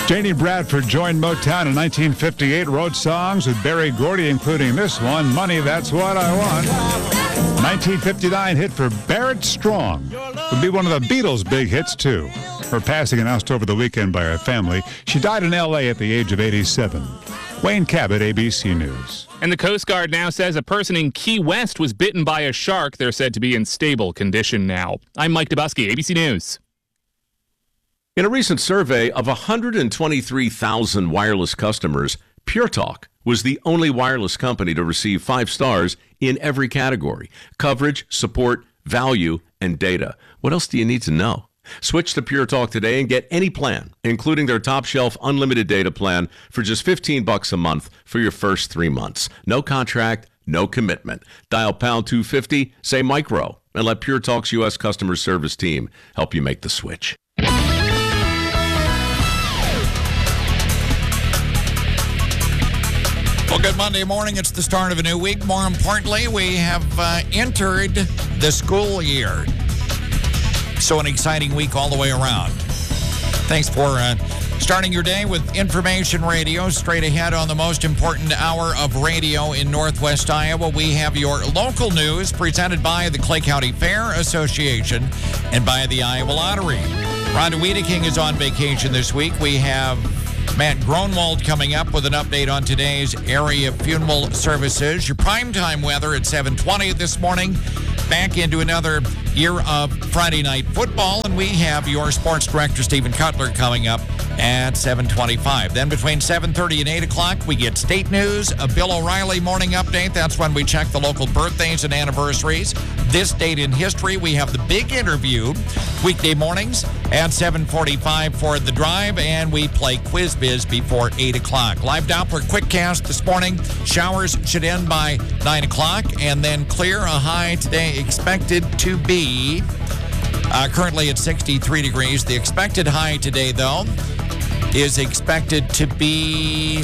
Janie Bradford joined Motown in 1958, wrote songs with Berry Gordy, including this one, Money, That's What I Want. 1959 hit for Barrett Strong. Would be one of the Beatles' big hits, too. Her passing announced over the weekend by her family. She died in L.A. at the age of 87. Wayne Cabot, ABC News. And the Coast Guard now says a person in Key West was bitten by a shark. They're said to be in stable condition now. I'm Mike Dubusky, ABC News. In a recent survey of 123,000 wireless customers, Pure Talk was the only wireless company to receive 5 stars in every category: coverage, support, value, and data. What else do you need to know? Switch to Pure Talk today and get any plan, including their top shelf unlimited data plan for just $15 a month for your first 3 months. No contract, no commitment. Dial pound 250, say micro, and let Pure Talk's U.S. customer service team help you make the switch. Well, good Monday morning. It's the start of a new week. More importantly, we have entered the school year. So an exciting week all the way around. Thanks for starting your day with Information Radio. Straight ahead on the most important hour of radio in Northwest Iowa, we have your local news presented by the Clay County Fair Association and by the Iowa Lottery. Rhonda Wiedeking is on vacation this week. We have Matt Gronwald coming up with an update on today's area funeral services. Your primetime weather at 7:20 this morning. Back into another year of Friday night football, and we have your sports director, Stephen Cutler, coming up at 7:25. Then between 7:30 and 8 o'clock, we get state news, a Bill O'Reilly morning update. That's when we check the local birthdays and anniversaries. This date in history, we have the big interview, weekday mornings at 7:45 for The Drive, and we play Quiz Biz before 8 o'clock. Live Doppler Quickcast this morning. Showers should end by 9 o'clock, and then clear. A high today expected to be currently at 63 degrees. The expected high today, though, is expected to be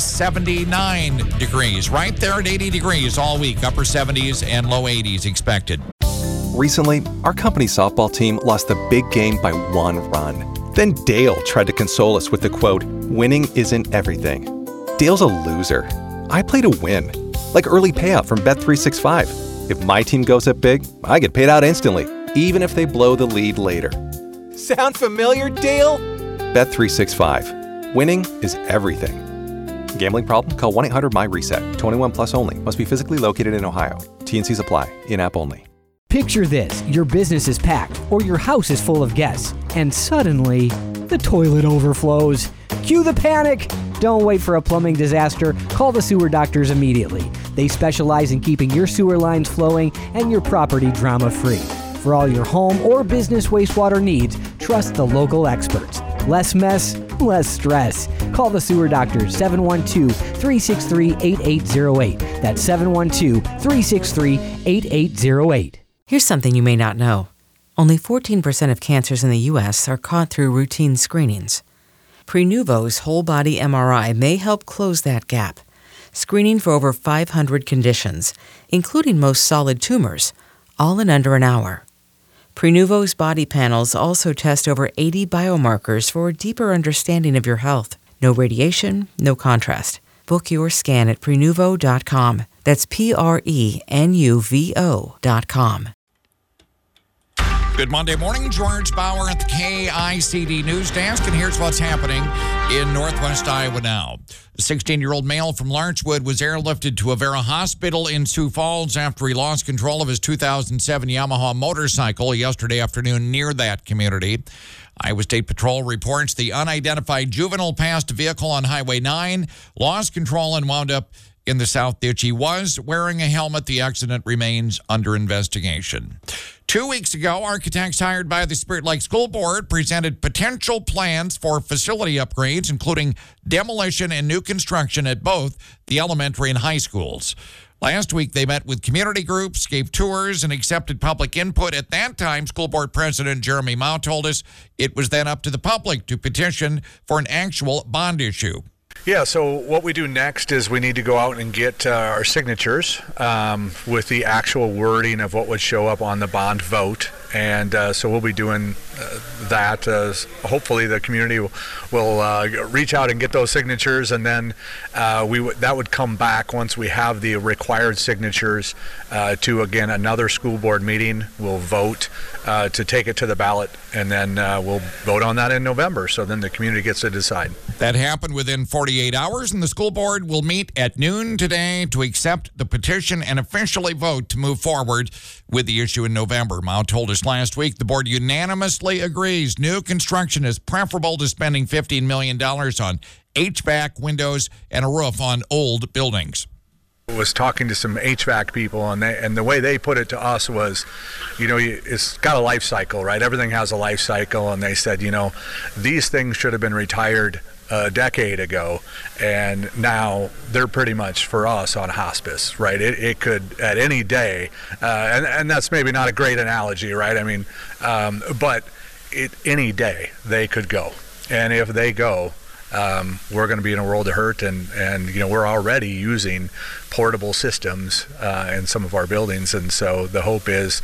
79 degrees. Right there at 80 degrees all week. Upper 70s and low 80s expected. Recently, our company softball team lost the big game by 1 run. Then Dale tried to console us with the quote, "Winning isn't everything." Dale's a loser. I play to win. Like early payout from Bet365. If my team goes up big, I get paid out instantly, even if they blow the lead later. Sound familiar, Dale? Bet365. Winning is everything. Gambling problem? Call 1-800-MY-RESET. 21 plus only. Must be physically located in Ohio. T&Cs apply. In-app only. Picture this. Your business is packed or your house is full of guests, and suddenly the toilet overflows. Cue the panic. Don't wait for a plumbing disaster. Call the sewer doctors immediately. They specialize in keeping your sewer lines flowing and your property drama-free. For all your home or business wastewater needs, trust the local experts. Less mess, less stress. Call the sewer doctors, 712-363-8808. That's 712-363-8808. Here's something you may not know. Only 14% of cancers in the U.S. are caught through routine screenings. Prenuvo's whole-body MRI may help close that gap, screening for over 500 conditions, including most solid tumors, all in under an hour. Prenuvo's body panels also test over 80 biomarkers for a deeper understanding of your health. No radiation, no contrast. Book your scan at Prenuvo.com. That's Prenuvo.com. Good Monday morning. George Bauer at the KICD News Desk, and here's what's happening in Northwest Iowa now. A 16-year-old male from Larchwood was airlifted to Avera Hospital in Sioux Falls after he lost control of his 2007 Yamaha motorcycle yesterday afternoon near that community. Iowa State Patrol reports the unidentified juvenile passed a vehicle on Highway 9, lost control, and wound up in the south ditch. He was wearing a helmet. The accident remains under investigation. 2 weeks ago, architects hired by the Spirit Lake School Board presented potential plans for facility upgrades, including demolition and new construction at both the elementary and high schools. Last week, they met with community groups, gave tours, and accepted public input. At that time, School Board President Jeremy Mao told us it was then up to the public to petition for an actual bond issue. Yeah, so what we do next is we need to go out and get our signatures with the actual wording of what would show up on the bond vote. And so we'll be doing that. Hopefully the community will reach out and get those signatures, and then that would come back once we have the required signatures to, again, another school board meeting. We'll vote to take it to the ballot, and then we'll vote on that in November, so then the community gets to decide. That happened within 48 hours, and the school board will meet at noon today to accept the petition and officially vote to move forward with the issue in November. Mao told us last week the board unanimously agrees new construction is preferable to spending $15 million on HVAC, windows, and a roof on old buildings. I was talking to some HVAC people, and the way they put it to us was, it's got a life cycle, right? Everything has a life cycle, and they said, these things should have been retired a decade ago, and now they're pretty much for us on hospice, right? It could at any day, and that's maybe not a great analogy, right? I mean, but any day they could go, and if they go, we're going to be in a world of hurt, and we're already using portable systems in some of our buildings, and so the hope is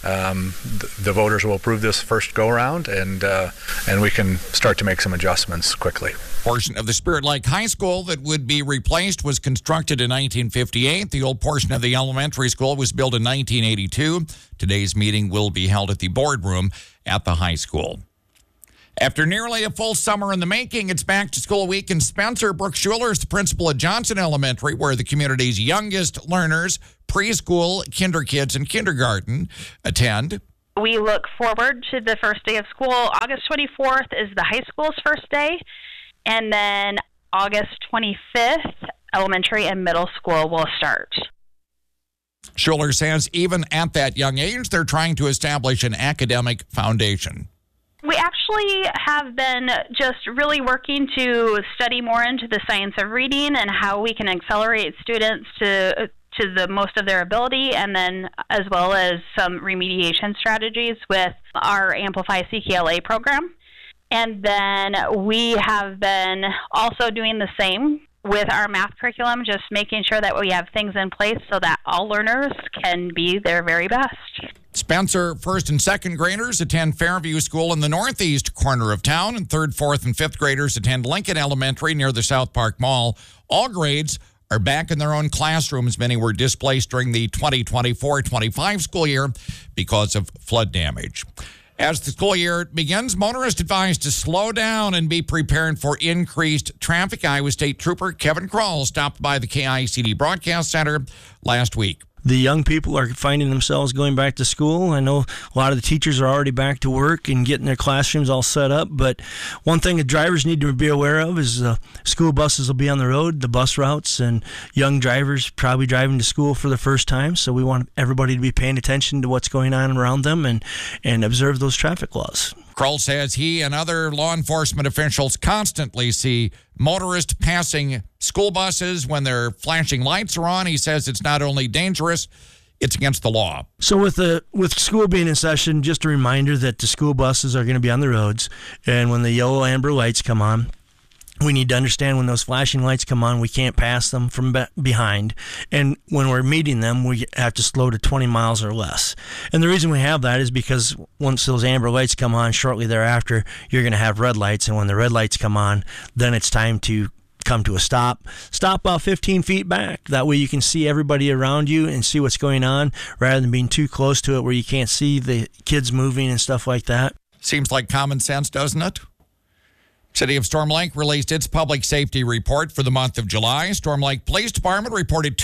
the voters will approve this first go around, and we can start to make some adjustments quickly. Portion of the Spirit Lake High School that would be replaced was constructed in 1958. The old portion of the elementary school was built in 1982. Today's meeting will be held at the boardroom at the high school. After nearly a full summer in the making, it's back to school week in Spencer. Brooke Schuler is the principal at Johnson Elementary, where the community's youngest learners, preschool, kinder kids, and kindergarten attend. We look forward to the first day of school. August 24th is the high school's first day, and then August 25th, elementary and middle school will start. Schuler says even at that young age, they're trying to establish an academic foundation. We actually have been just really working to study more into the science of reading and how we can accelerate students to the most of their ability, and then as well as some remediation strategies with our Amplify CKLA program. And then we have been also doing the same with our math curriculum, just making sure that we have things in place so that all learners can be their very best. Spencer first and second graders attend Fairview School in the northeast corner of town, and third, fourth, and fifth graders attend Lincoln Elementary near the South Park Mall. All grades are back in their own classrooms. Many were displaced during the 2024-25 school year because of flood damage. As the school year begins, motorists advised to slow down and be prepared for increased traffic. Iowa State Trooper Kevin Kroll stopped by the KICD Broadcast Center last week. The young people are finding themselves going back to school. I know a lot of the teachers are already back to work and getting their classrooms all set up. But one thing that drivers need to be aware of is school buses will be on the road, the bus routes, and young drivers probably driving to school for the first time. So we want everybody to be paying attention to what's going on around them and observe those traffic laws. Kroll says he and other law enforcement officials constantly see motorists passing school buses when their flashing lights are on. He says it's not only dangerous, it's against the law. So with school being in session, just a reminder that the school buses are going to be on the roads, and when the yellow amber lights come on, we need to understand when those flashing lights come on, we can't pass them from behind. And when we're meeting them, we have to slow to 20 miles or less. And the reason we have that is because once those amber lights come on, shortly thereafter, you're going to have red lights. And when the red lights come on, then it's time to come to a stop. Stop about 15 feet back. That way you can see everybody around you and see what's going on rather than being too close to it where you can't see the kids moving and stuff like that. Seems like common sense, doesn't it? City of Storm Lake released its public safety report for the month of July. Storm Lake Police Department reported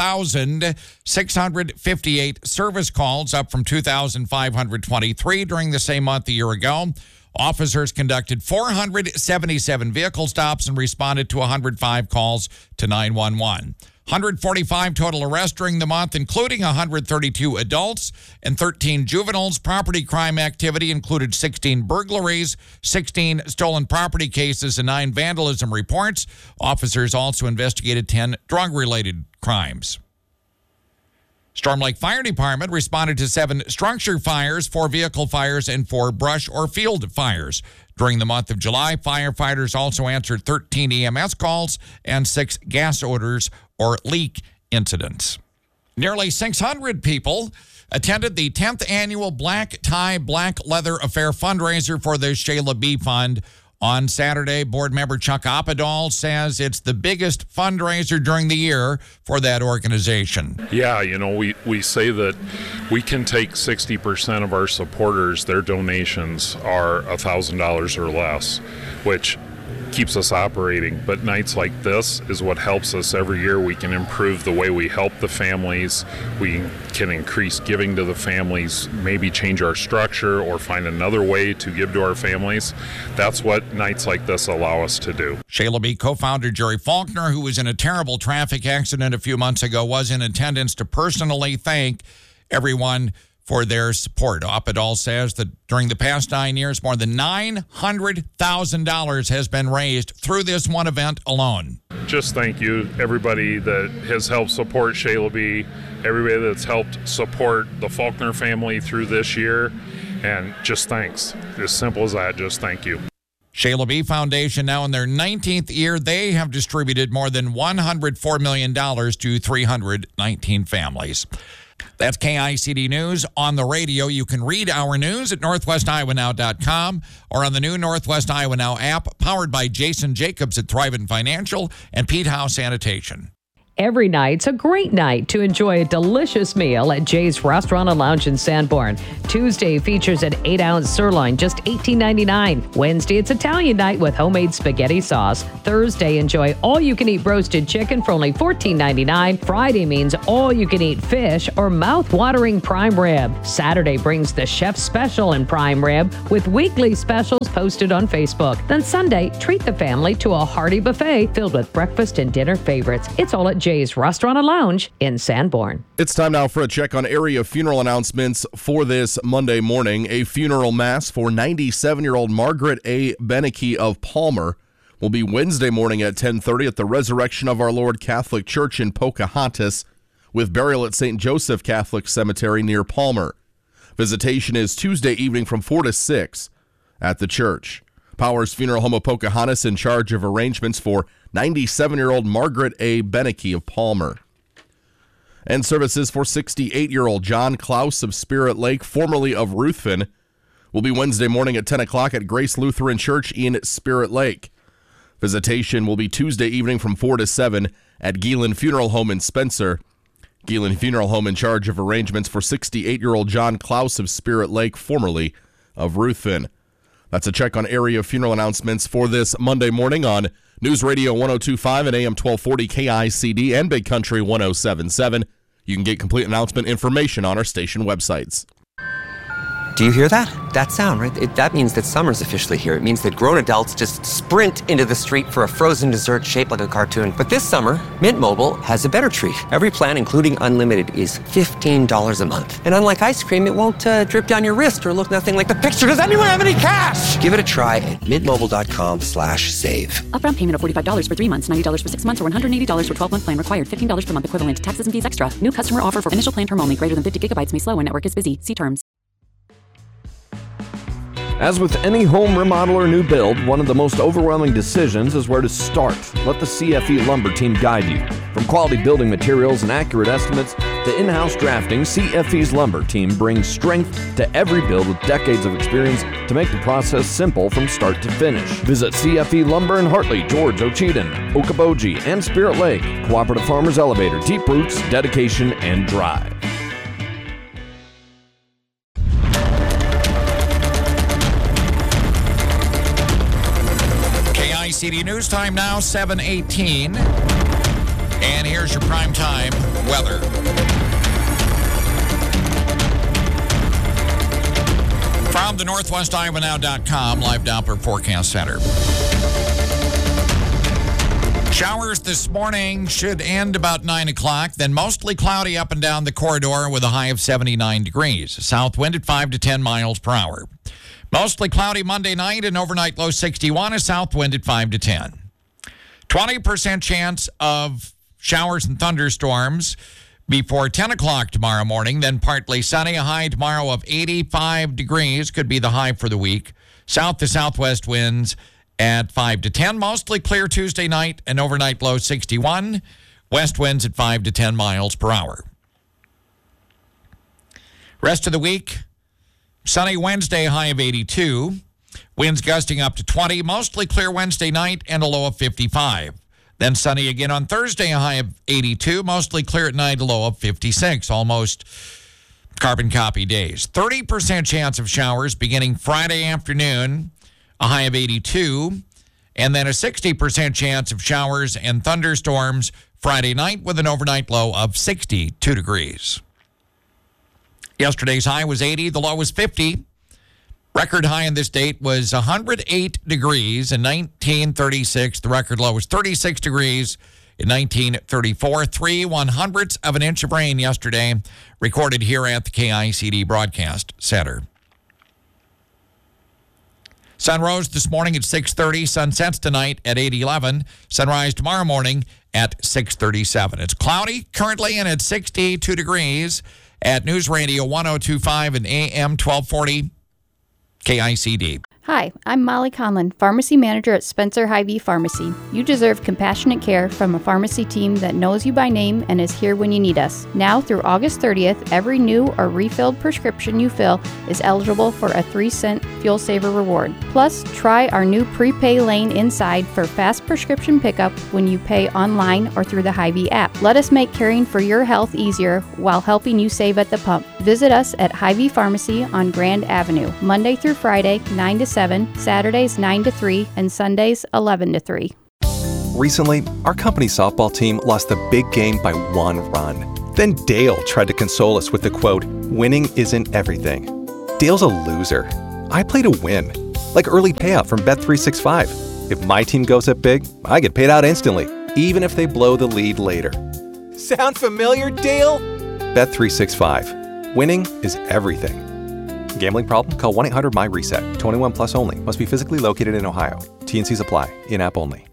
2,658 service calls, up from 2,523 during the same month a year ago. Officers conducted 477 vehicle stops and responded to 105 calls to 911. 145 total arrests during the month, including 132 adults and 13 juveniles. Property crime activity included 16 burglaries, 16 stolen property cases, and 9 vandalism reports. Officers also investigated 10 drug-related crimes. Storm Lake Fire Department responded to 7 structure fires, 4 vehicle fires, and 4 brush or field fires. During the month of July, firefighters also answered 13 EMS calls and 6 gas odors or leak incidents. Nearly 600 people attended the 10th annual Black Tie, Black Leather Affair fundraiser for the Shayla B Fund on Saturday. Board member Chuck Oppedahl says it's the biggest fundraiser during the year for that organization. Yeah, we say that we can take 60% of our supporters, their donations are $1,000 or less, which keeps us operating. But nights like this is what helps us every year. We can improve the way we help the families. We can increase giving to the families, maybe change our structure or find another way to give to our families. That's what nights like this allow us to do. Shayla B co-founder Jerry Faulkner, who was in a terrible traffic accident a few months ago, was in attendance to personally thank everyone for their support. Oppedahl says that during the past 9 years, more than $900,000 has been raised through this one event alone. Just thank you, everybody that has helped support Shayla B, everybody that's helped support the Faulkner family through this year, and just thanks. As simple as that, just thank you. Shayla B Foundation, now in their 19th year, they have distributed more than $104 million to 319 families. That's KICD News. On the radio, you can read our news at NorthwestIowaNow.com or on the new Northwest Iowa Now app, powered by Jason Jacobs at Thrivent Financial and Pete House Sanitation. Every night's a great night to enjoy a delicious meal at Jay's Restaurant and Lounge in Sanborn. Tuesday features an 8-ounce sirloin, just $18.99. Wednesday, it's Italian night with homemade spaghetti sauce. Thursday, enjoy all-you-can-eat roasted chicken for only $14.99. Friday means all-you-can-eat fish or mouth-watering prime rib. Saturday brings the chef's special in prime rib with weekly specials posted on Facebook. Then Sunday, treat the family to a hearty buffet filled with breakfast and dinner favorites. It's all at Jay's Restaurant and Lounge in Sanborn. It's time now for a check on area funeral announcements for this Monday morning. A funeral mass for 97-year-old Margaret A. Beneke of Palmer will be Wednesday morning at 10:30 at the Resurrection of Our Lord Catholic Church in Pocahontas, with burial at St. Joseph Catholic Cemetery near Palmer. Visitation is Tuesday evening from 4 to 6 at the church. Powers Funeral Home of Pocahontas in charge of arrangements for 97-year-old Margaret A. Beneke of Palmer. And services for 68-year-old John Klaus of Spirit Lake, formerly of Ruthven, will be Wednesday morning at 10 o'clock at Grace Lutheran Church in Spirit Lake. Visitation will be Tuesday evening from 4 to 7 at Geelan Funeral Home in Spencer. Geelan Funeral Home in charge of arrangements for 68-year-old John Klaus of Spirit Lake, formerly of Ruthven. That's a check on area funeral announcements for this Monday morning on News Radio 102.5 and AM 1240 KICD and Big Country 107.7. You can get complete announcement information on our station websites. Do you hear that? That sound, right? That means that summer's officially here. It means that grown adults just sprint into the street for a frozen dessert shaped like a cartoon. But this summer, Mint Mobile has a better treat. Every plan, including unlimited, is $15 a month. And unlike ice cream, it won't drip down your wrist or look nothing like the picture. Does anyone have any cash? Give it a try at mintmobile.com/save. Upfront payment of $45 for 3 months, $90 for 6 months, or $180 for 12-month plan required. $15 per month equivalent. Taxes and fees extra. New customer offer for initial plan term only. Greater than 50 gigabytes may slow when network is busy. See terms. As with any home remodel or new build, one of the most overwhelming decisions is where to start. Let the CFE Lumber Team guide you. From quality building materials and accurate estimates to in-house drafting, CFE's Lumber Team brings strength to every build with decades of experience to make the process simple from start to finish. Visit CFE Lumber in Hartley, George, Ocheyedan, Okoboji, and Spirit Lake. Cooperative Farmers Elevator, deep roots, dedication, and drive. KICD News time now, 7:18. And here's your prime time weather. From the NorthwestIowaNow.com live Doppler forecast center. Showers this morning should end about 9 o'clock, then mostly cloudy up and down the corridor with a high of 79 degrees. A south wind at 5 to 10 miles per hour. Mostly cloudy Monday night and overnight low 61, a south wind at 5 to 10. 20% chance of showers and thunderstorms before 10 o'clock tomorrow morning, then partly sunny, a high tomorrow of 85 degrees, could be the high for the week. South to southwest winds at 5 to 10, mostly clear Tuesday night and overnight low 61, west winds at 5 to 10 miles per hour. Rest of the week, sunny Wednesday, high of 82. Winds gusting up to 20. Mostly clear Wednesday night and a low of 55. Then sunny again on Thursday, a high of 82. Mostly clear at night, a low of 56. Almost carbon copy days. 30% chance of showers beginning Friday afternoon, a high of 82. And then a 60% chance of showers and thunderstorms Friday night with an overnight low of 62 degrees. Yesterday's high was 80. The low was 50. Record high in this date was 108 degrees in 1936. The record low was 36 degrees in 1934. 3/100ths of an inch of rain yesterday recorded here at the KICD Broadcast Center. Sun rose this morning at 6:30. Sun sets tonight at 8:11. Sunrise tomorrow morning at 6:37. It's cloudy currently and at 62 degrees at News Radio 102.5 and AM 1240 KICD. Hi, I'm Molly Conlon, Pharmacy Manager at Spencer Hy-Vee Pharmacy. You deserve compassionate care from a pharmacy team that knows you by name and is here when you need us. Now through August 30th, every new or refilled prescription you fill is eligible for a 3-cent Fuel Saver reward. Plus, try our new prepay lane inside for fast prescription pickup when you pay online or through the Hy-Vee app. Let us make caring for your health easier while helping you save at the pump. Visit us at Hy-Vee Pharmacy on Grand Avenue, Monday through Friday, 9 to 7, Saturdays 9 to 3, and Sundays 11 to 3. Recently, our company softball team lost the big game by 1 run. Then Dale tried to console us with the quote, "Winning isn't everything." Dale's a loser. I play to win, like early payout from Bet365. If my team goes up big, I get paid out instantly, even if they blow the lead later. Sound familiar, Dale? Bet365. Winning is everything. Gambling problem? Call 1-800-MY-RESET. 21 plus only. Must be physically located in Ohio. T&Cs apply. In-app only.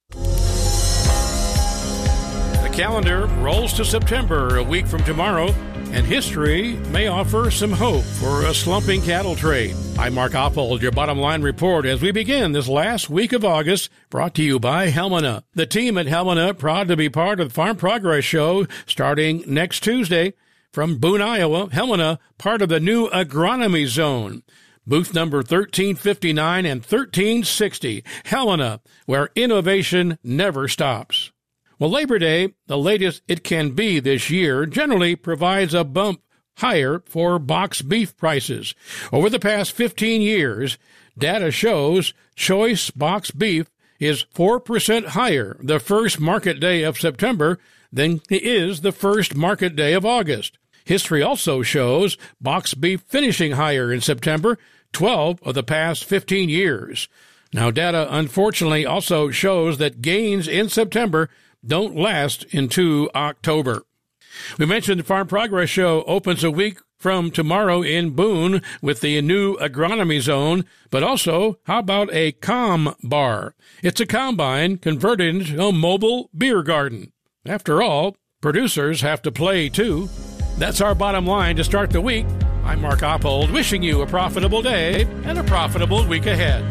The calendar rolls to September a week from tomorrow, and history may offer some hope for a slumping cattle trade. I'm Mark Oppold, your bottom line report as we begin this last week of August, brought to you by Helmina. The team at Helmina proud to be part of the Farm Progress Show starting next Tuesday. From Boone, Iowa, Helmina, part of the new agronomy zone. Booth number 1359 and 1360. Helmina, where innovation never stops. Well, Labor Day, the latest it can be this year, generally provides a bump higher for box beef prices. Over the past 15 years, data shows choice box beef is 4% higher the first market day of September than is the first market day of August. History also shows box beef finishing higher in September, 12 of the past 15 years. Now, data unfortunately also shows that gains in September don't last into October. We mentioned the Farm Progress Show opens a week from tomorrow in Boone with the new agronomy zone, but also, how about a Com Bar? It's a combine converted into a mobile beer garden. After all, producers have to play too. That's our bottom line to start the week. I'm Mark Oppold, wishing you a profitable day and a profitable week ahead.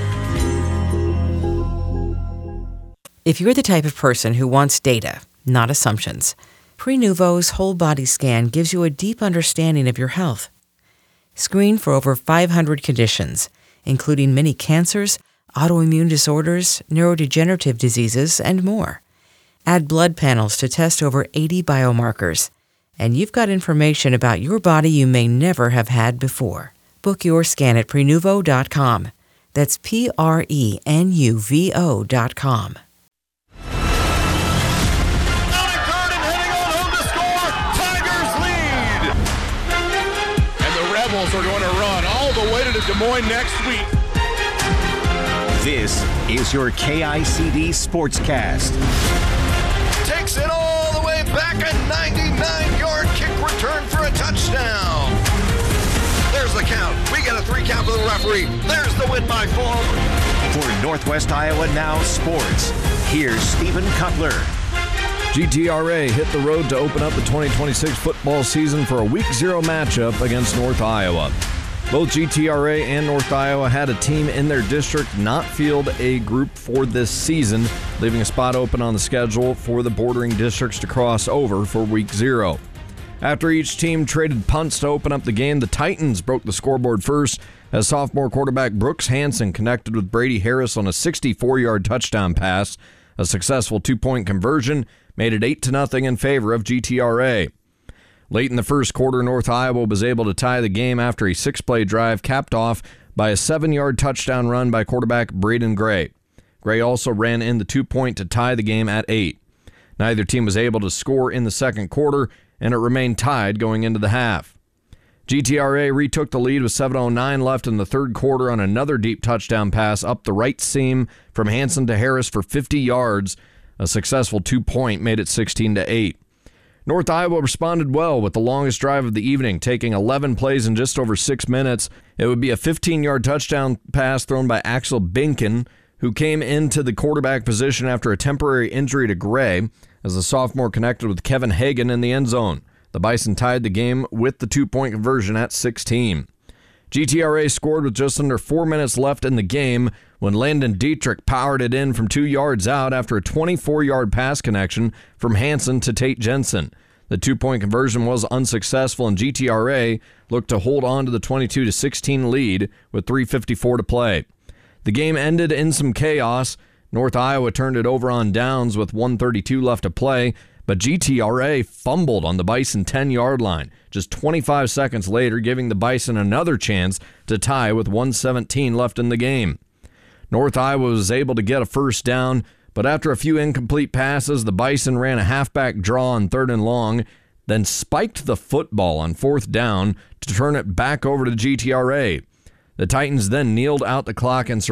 If you're the type of person who wants data, not assumptions, Prenuvo's whole body scan gives you a deep understanding of your health. Screen for over 500 conditions, including many cancers, autoimmune disorders, neurodegenerative diseases, and more. Add blood panels to test over 80 biomarkers. And you've got information about your body you may never have had before. Book your scan at Prenuvo.com. That's Prenuvo.com. And the Rebels are going to run all the way to Des Moines next week. This is your KICD Sportscast. Takes it all the way back, a 99-yard kick return for a touchdown. There's the count. We get a 3 count for the referee. There's the win by 4. For Northwest Iowa Now Sports, here's Stephen Cutler. GTRA hit the road to open up the 2026 football season for a Week 0 matchup against North Iowa. Both GTRA and North Iowa had a team in their district not field a group for this season, leaving a spot open on the schedule for the bordering districts to cross over for Week 0. After each team traded punts to open up the game, the Titans broke the scoreboard first as sophomore quarterback Brooks Hansen connected with Brady Harris on a 64-yard touchdown pass. A successful 2-point conversion made it 8-0 in favor of GTRA. Late in the first quarter, North Iowa was able to tie the game after a 6-play drive capped off by a 7-yard touchdown run by quarterback Braden Gray. Gray also ran in the 2-point to tie the game at 8. Neither team was able to score in the second quarter, and it remained tied going into the half. GTRA retook the lead with 7:09 left in the third quarter on another deep touchdown pass up the right seam from Hansen to Harris for 50 yards. A successful 2-point made it 16-8. North Iowa responded well with the longest drive of the evening, taking 11 plays in just over 6 minutes. It would be a 15-yard touchdown pass thrown by Axel Binken, who came into the quarterback position after a temporary injury to Gray, as the sophomore connected with Kevin Hagan in the end zone. The Bison tied the game with the 2-point conversion at 16. GTRA scored with just under 4 minutes left in the game when Landon Dietrich powered it in from 2 yards out after a 24-yard pass connection from Hansen to Tate Jensen. The 2-point conversion was unsuccessful, and GTRA looked to hold on to the 22-16 lead with 3:54 to play. The game ended in some chaos. North Iowa turned it over on downs with 1:32 left to play, but GTRA fumbled on the Bison 10-yard line just 25 seconds later, giving the Bison another chance to tie with 1:17 left in the game. North Iowa was able to get a first down, but after a few incomplete passes, the Bison ran a halfback draw on 3rd and long, then spiked the football on 4th down to turn it back over to GTRA. The Titans then kneeled out the clock and